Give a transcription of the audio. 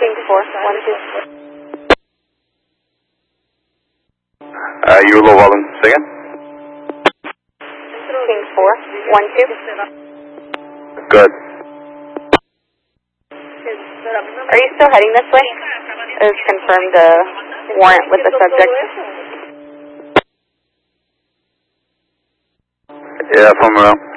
King 412. You low volume, say again? King 412. Good. Are you still heading this way? I've confirmed the warrant with the subject. Yeah, from